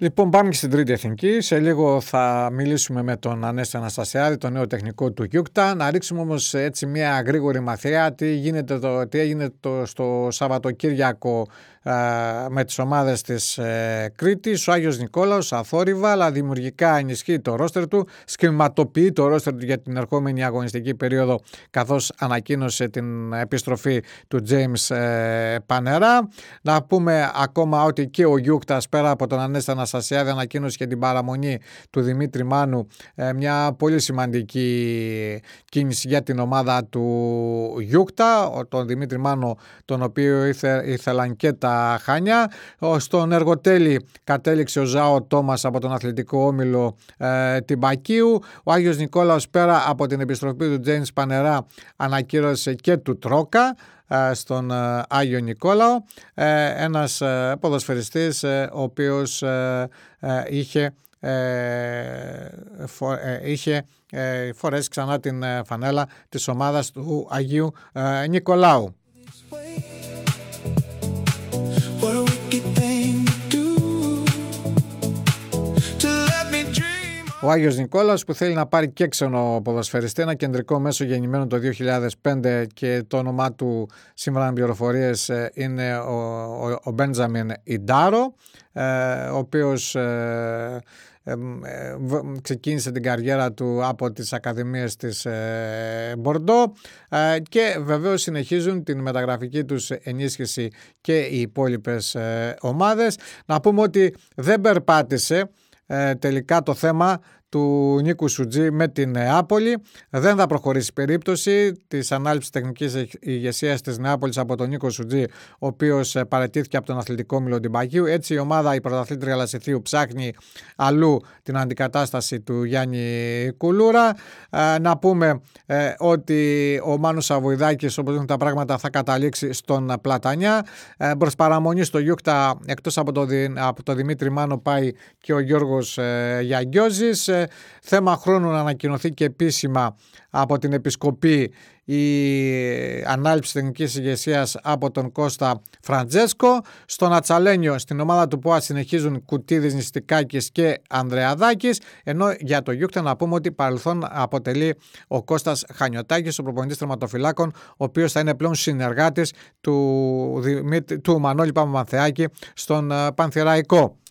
Λοιπόν, πάμε και στην Τρίτη Εθνική. Σε λίγο θα μιλήσουμε με τον Ανέστη Αναστασιάδη, τον νέο τεχνικό του Γιούκτα. Να ρίξουμε όμως έτσι μια γρήγορη ματιά τι έγινε στο Σαββατοκύριακο με τις ομάδες της Κρήτης. Ο Άγιος Νικόλαος αθόρυβα, αλλά δημιουργικά ενισχύει το ρόστερ του, σχηματοποιεί το ρόστερ του για την ερχόμενη αγωνιστική περίοδο, καθώς ανακοίνωσε την επιστροφή του James Πανερά. Να πούμε ακόμα ότι και ο Γιούκτας, πέρα από τον Ανέστη Αναστασιάδη, ανακοίνωσε και την παραμονή του Δημήτρη Μάνου, μια πολύ σημαντική κίνηση για την ομάδα του Γιούκτα, τον Δημήτρη Μάνου, τον οποίο ήθελαν και τα Χανιά. Στον Εργοτέλη κατέληξε ο Ζάο Τόμας από τον Αθλητικό Όμιλο Τυμπακίου. Ο Άγιος Νικόλαος, πέρα από την επιστροφή του James Πανερά, ανακοίνωσε και του Τρόκα στον Άγιο Νικόλαο, ένας ποδοσφαιριστής ο οποίος είχε φορέσει ξανά την φανέλα της ομάδας του Αγίου Νικολάου. Ο Άγιος Νικόλαος, που θέλει να πάρει και ξένο ποδοσφαιριστή, ένα κεντρικό μέσο γεννημένο το 2005 και το όνομά του σύμφωνα με πληροφορίες είναι ο Μπέντζαμιν Ιντάρο, ο οποίος ξεκίνησε την καριέρα του από τις ακαδημίες της Μπορντό και βεβαίως συνεχίζουν την μεταγραφική τους ενίσχυση και οι υπόλοιπες ομάδες. Να πούμε ότι δεν περπάτησε τελικά το θέμα του Νίκου Σουτζή με την Νεάπολη. Δεν θα προχωρήσει η περίπτωση της ανάληψης τεχνικής ηγεσίας της Νεάπολης από τον Νίκο Σουτζή, ο οποίος παραιτήθηκε από τον Αθλητικό Όμιλο Τυμπακίου. Έτσι η ομάδα, η πρωταθλήτρια Λασιθίου, ψάχνει αλλού την αντικατάσταση του Γιάννη Κουλούρα. Να πούμε ότι ο Μάνος Σαβοϊδάκης, όπως δείχνουν τα πράγματα, θα καταλήξει στον Πλατανιά. Προς παραμονή στο Γιούκτα, εκτός από το Δημήτρη Μάνο, πάει και ο Γιώργος Γιαγκιόζης. Θέμα χρόνου να ανακοινωθεί και επίσημα από την Επισκοπή η ανάληψη τεχνικής ηγεσίας από τον Κώστα Φραντζέσκο. Στον Ατσαλένιο, στην ομάδα του ΠΟΑ, συνεχίζουν Κουτίδης, Νηστικάκης και Ανδρεαδάκης, ενώ για το Γιούκτα να πούμε ότι παρελθόν αποτελεί ο Κώστας Χανιωτάκης, ο προπονητής τερματοφυλάκων, ο οποίος θα είναι πλέον συνεργάτης του Μανώλη Παπαμανθεάκη στον Πανθηραϊκό.